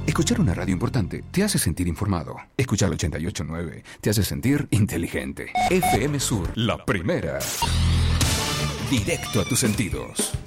Escuchar una radio importante te hace sentir informado. Escuchar el 88.9 te hace sentir inteligente. FM Sur, la primera. Directo a tus sentidos.